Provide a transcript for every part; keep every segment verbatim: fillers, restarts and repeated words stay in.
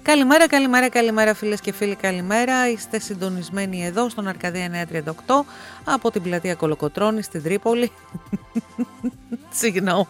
Καλημέρα, καλημέρα, καλημέρα φίλες και φίλοι, καλημέρα. Είστε συντονισμένοι εδώ στον Αρκαδία εννιακόσια τριάντα οκτώ από την πλατεία Κολοκοτρώνη στην Τρίπολη. Συγγνώμη.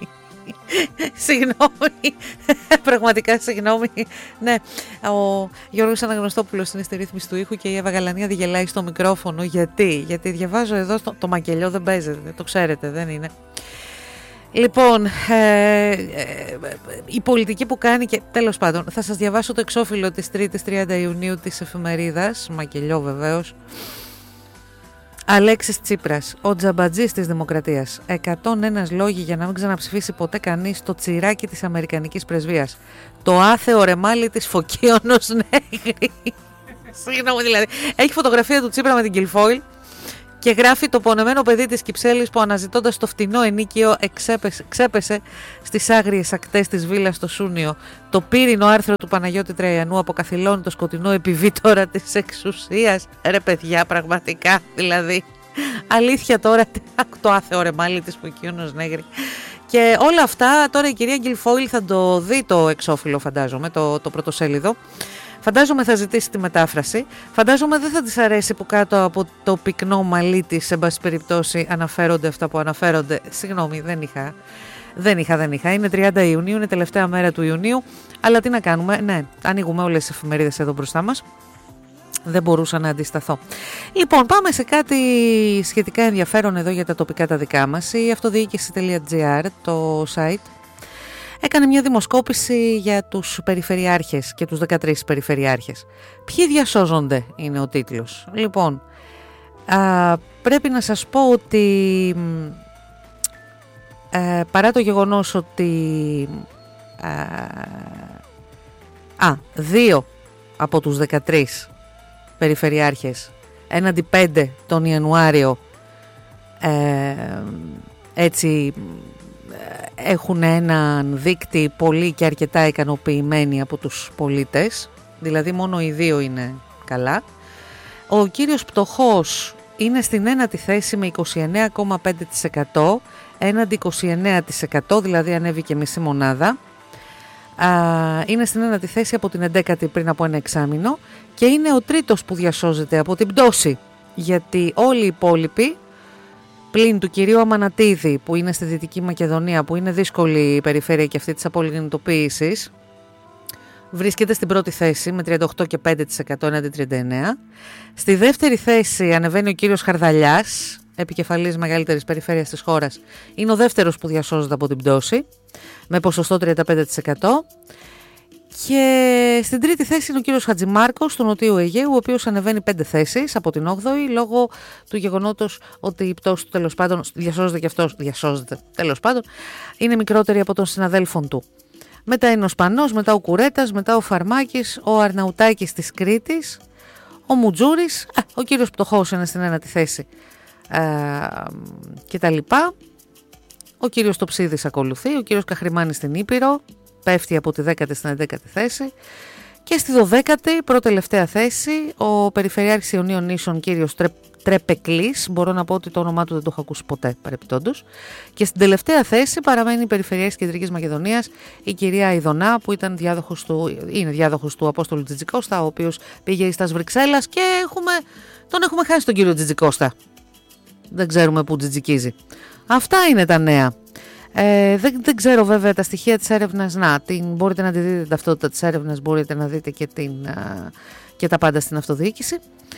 Συγγνώμη. Πραγματικά συγγνώμη. Ναι, ο Γιώργος Αναγνωστόπουλος είναι στη ρύθμιση του ήχου και η Εύα Γαλανίδη γελάει στο μικρόφωνο. Γιατί, γιατί διαβάζω εδώ στο... το μακελιό δεν παίζεται, το ξέρετε, δεν είναι. Λοιπόν, ε, ε, η πολιτική που κάνει και τέλος πάντων θα σας διαβάσω το εξώφυλλο της Τρίτης τριάντα Ιουνίου της εφημερίδας, μακελιό βεβαίως. Αλέξης Τσίπρας, ο τζαμπατζής της Δημοκρατίας. εκατόν ένα λόγοι για να μην ξαναψηφίσει ποτέ κανείς το τσιράκι της Αμερικανικής Πρεσβείας. Το άθεο ρεμάλι της Φωκίωνος Νέγρη. Συγγνώμη δηλαδή. Έχει φωτογραφία του Τσίπρα με την Κιλφόιλ. Και γράφει το πονεμένο παιδί της Κυψέλης που αναζητώντας το φτηνό ενίκιο εξέπεσε, ξέπεσε στις άγριες ακτές της βίλας στο Σούνιο. Το πύρινο άρθρο του Παναγιώτη Τραϊανού αποκαθιλώνει το σκοτεινό επιβίτορα της εξουσίας. Ρε παιδιά, πραγματικά δηλαδή. Αλήθεια τώρα, το άθεο ρεμάλι της Φωκίωνος Νέγρη. Και όλα αυτά τώρα η κυρία Γκιλφόιλ θα το δει το εξώφυλλο, φαντάζομαι, το, το πρωτοσέλιδο. Φαντάζομαι θα ζητήσει τη μετάφραση. Φαντάζομαι δεν θα της αρέσει που κάτω από το πυκνό μαλλί της, σε πάση περιπτώσει, αναφέρονται αυτά που αναφέρονται. Συγγνώμη, δεν είχα. Δεν είχα, δεν είχα. Είναι τριάντα Ιουνίου, είναι τελευταία μέρα του Ιουνίου. Αλλά τι να κάνουμε, ναι, ανοίγουμε όλες τις εφημερίδες εδώ μπροστά μας. Δεν μπορούσα να αντισταθώ. Λοιπόν, πάμε σε κάτι σχετικά ενδιαφέρον εδώ για τα τοπικά τα δικά μας. Η αυτοδιοίκηση τελεία τζι άρ, το site, έκανε μια δημοσκόπηση για τους περιφερειάρχες και τους δεκατρείς περιφερειάρχες. Ποιοι διασώζονται είναι ο τίτλος. Λοιπόν, α, πρέπει να σας πω ότι α, παρά το γεγονός ότι α, α, δύο από τους δεκατρείς περιφερειάρχες έναντι πέντε τον Ιανουάριο ε, έτσι έχουν έναν δείκτη πολύ και αρκετά ικανοποιημένοι από τους πολίτες, δηλαδή μόνο οι δύο είναι καλά. Ο κύριος Πτωχός είναι στην ένατη θέση με είκοσι εννέα κόμμα πέντε τοις εκατό έναντι είκοσι εννέα τοις εκατό, δηλαδή ανέβηκε μισή μονάδα. Α, είναι στην ένατη θέση από την εντέκατη πριν από ένα εξάμηνο και είναι ο τρίτος που διασώζεται από την πτώση, γιατί όλοι οι υπόλοιποι πλην του κυρίου Αμανατίδη που είναι στη Δυτική Μακεδονία, που είναι δύσκολη η περιφέρεια και αυτή της απολιγνητοποίησης, βρίσκεται στην πρώτη θέση με τριάντα οκτώ κόμμα πέντε τοις εκατό έναντι τριάντα εννέα τοις εκατό. Στη δεύτερη θέση ανεβαίνει ο κύριος Χαρδαλιάς, επικεφαλής μεγαλύτερης περιφέρειας της χώρας. Είναι ο δεύτερος που διασώζεται από την πτώση με ποσοστό τριάντα πέντε τοις εκατό. Και στην τρίτη θέση είναι ο κύριος Χατζημάρκος του Νοτιού Αιγαίου, ο οποίος ανεβαίνει πέντε θέσεις από την όγδοη λόγω του γεγονότος ότι η πτώση του τέλος πάντων διασώζεται και αυτός, διασώζεται τέλος πάντων, είναι μικρότερη από των συναδέλφων του. Μετά είναι ο Σπανός, μετά ο Κουρέτας, μετά ο Φαρμάκης, ο Αρναουτάκης της Κρήτης, ο Μουτζούρης, α, ο κύριος Πτωχός είναι στην ένατη θέση α, και τα λοιπά. Ο κύριος Τοψίδης ακολουθεί, ο κύριος Καχρημάνης στην Ήπειρο, πέφτει από τη δέκατη στην εντέκατη θέση και στη δωδέκατη προτελευταία θέση ο Περιφερειάρχης Ιωνίων Νήσων κύριος Τρε, Τρεπεκλής, μπορώ να πω ότι το όνομά του δεν το έχω ακούσει ποτέ παρεπιπτόντως, και στην τελευταία θέση παραμένει η Περιφερειάρχης Κεντρικής Μακεδονίας η κυρία Ιδονά, που ήταν διάδοχος του, είναι διάδοχος του Απόστολου Τζιτζικώστα, ο οποίος πήγε στα Βρυξέλλας και έχουμε, τον έχουμε χάσει τον κύριο Τζιτζικώστα, δεν ξέρουμε που τζιτζικίζει. Αυτά είναι τα νέα. Ε, δεν, δεν ξέρω βέβαια τα στοιχεία της έρευνας. Να, την, μπορείτε να τη δείτε την ταυτότητα της έρευνας, μπορείτε να δείτε και, την, α, και τα πάντα στην αυτοδιοίκηση.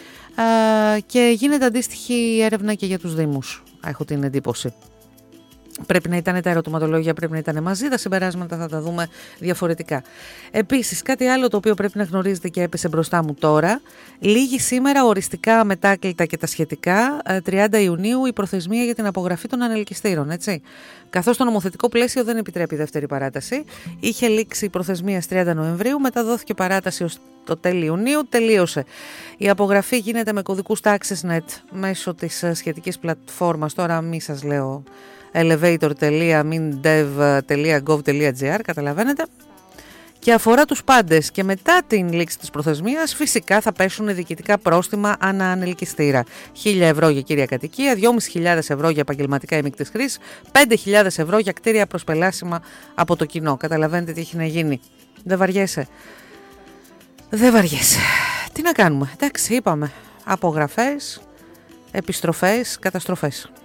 Α, και γίνεται αντίστοιχη έρευνα και για τους Δήμους, έχω την εντύπωση. Πρέπει να ήταν τα ερωτηματολόγια, πρέπει να ήταν μαζί, τα συμπεράσματα θα τα δούμε διαφορετικά. Επίσης, κάτι άλλο το οποίο πρέπει να γνωρίζετε και έπεσε μπροστά μου τώρα, λήγει σήμερα οριστικά μετάκλητα και τα σχετικά, τριάντα Ιουνίου, η προθεσμία για την απογραφή των ανελκυστήρων, έτσι. Καθώς το νομοθετικό πλαίσιο δεν επιτρέπει δεύτερη παράταση, είχε λήξει η προθεσμία στις τριάντα Νοεμβρίου, μετά δόθηκε παράταση ως το τέλη Ιουνίου, τελείωσε. Η απογραφή γίνεται με κωδικούς TaxisNet μέσω της σχετικής πλατφόρμας, τώρα μη σας λέω elevator τελεία mindev τελεία gov τελεία gr, καταλαβαίνετε, και αφορά τους πάντες, και μετά την λήξη της προθεσμίας φυσικά θα πέσουν διοικητικά πρόστιμα ανά ανελκυστήρα. χίλια ευρώ για κύρια κατοικία, δυόμισι χιλιάδες ευρώ για επαγγελματικά ή μεικτής χρήσης, πέντε χιλιάδες ευρώ για κτίρια προσπελάσιμα από το κοινό. Καταλαβαίνετε τι έχει να γίνει. Δεν βαριέσαι. Δεν βαριέσαι. Τι να κάνουμε, εντάξει, είπαμε. Απογραφές, επιστροφές, καταστροφές.